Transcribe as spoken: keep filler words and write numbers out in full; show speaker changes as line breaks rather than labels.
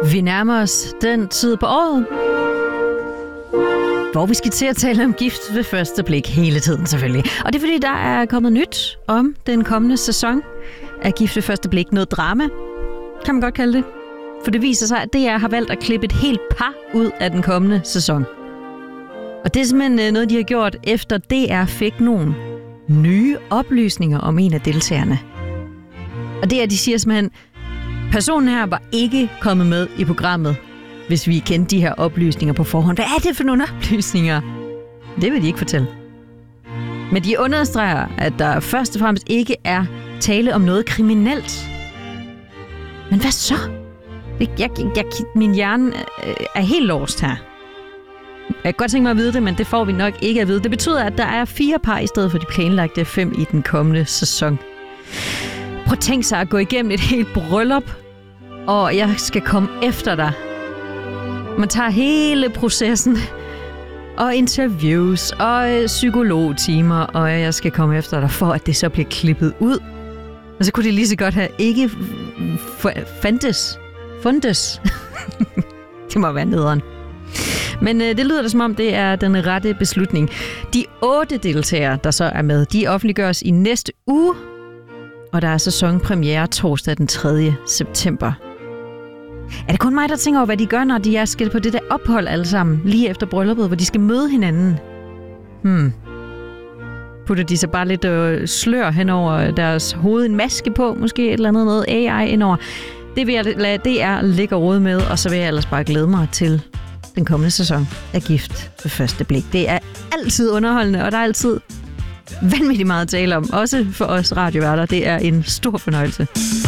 Vi nærmer os den tid på året, hvor vi skal til at tale om gift ved første blik hele tiden selvfølgelig. Og det er fordi, der er kommet nyt om den kommende sæson af Gift ved første blik. Noget drama, kan man godt kalde det. For det viser sig, at D R har valgt at klippe et helt par ud af den kommende sæson. Og det er simpelthen noget, de har gjort, efter D R fik nogle nye oplysninger om en af deltagerne. Og det er, de siger simpelthen, personen her var ikke kommet med i programmet, hvis vi kendte de her oplysninger på forhånd. Hvad er det for nogle oplysninger? Det vil de ikke fortælle. Men de understreger, at der først og fremmest ikke er tale om noget kriminelt. Men hvad så? Jeg, jeg, jeg, min hjerne er helt låst her. Jeg kan godt tænke mig at vide det, men det får vi nok ikke at vide. Det betyder, at der er fire par i stedet for de planlagte fem i den kommende sæson. Prøv at tænke sig at gå igennem et helt bryllup, og jeg skal komme efter dig. Man tager hele processen, og interviews, og psykologtimer, og jeg skal komme efter dig, for at det så bliver klippet ud. Og så kunne det lige så godt have ikke fandtes. Fundes. Det må være nederen. Men øh, det lyder da som om, det er den rette beslutning. De otte deltagere, der så er med, de offentliggøres i næste uge, og der er sæsonpremiere torsdag den tredje september. Er det kun mig, der tænker over, hvad de gør, når de er skal på det der ophold alle sammen, lige efter brylluppet, hvor de skal møde hinanden? Hmm. Putter de så bare lidt øh, slør hen over deres hoved, en maske på, måske et eller andet noget A I indover? Det vil jeg lade D R ligge og rode med, og så vil jeg ellers bare glæde mig til den kommende sæson af Gift ved første blik. Det er altid underholdende, og der er altid vanvittigt meget at tale om, også for os radioværter. Det er en stor fornøjelse.